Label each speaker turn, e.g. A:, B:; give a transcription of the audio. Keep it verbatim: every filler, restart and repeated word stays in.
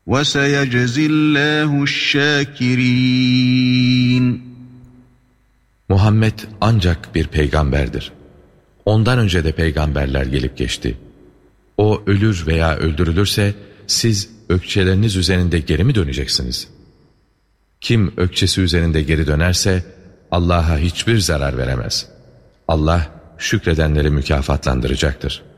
A: وَسَيَجْزِي اللّٰهُ الشَّاكِرِينَ.
B: Muhammed ancak bir peygamberdir. Ondan önce de peygamberler gelip geçti. O ölür veya öldürülürse siz ökçeleriniz üzerinde geri mi döneceksiniz? Kim ökçesi üzerinde geri dönerse Allah'a hiçbir zarar veremez. Allah şükredenleri mükafatlandıracaktır.